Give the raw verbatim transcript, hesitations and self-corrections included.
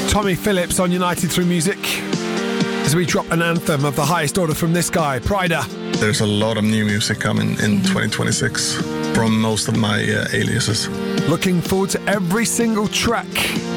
Tommy Phillips on United Through Music as we drop an anthem of the highest order from this guy, Pryda. There's a lot of new music coming in twenty twenty-six from most of my uh, aliases. Looking forward to every single track